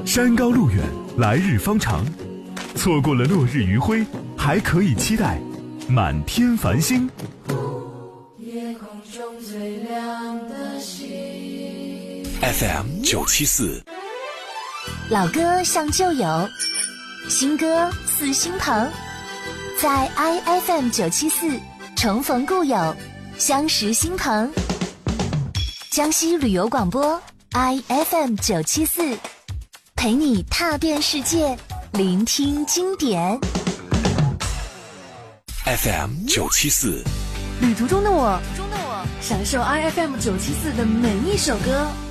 山高路远，来日方长。错过了落日余晖，还可以期待满天繁星。 夜空中最亮的星。 FM974， 老歌像旧友，新歌似新朋，在 IFM974重逢故友，相识新朋。江西旅游广播 IFM974，陪你踏遍世界，聆听经典。 FM974， 旅途中的我，享受 IFM974的每一首歌。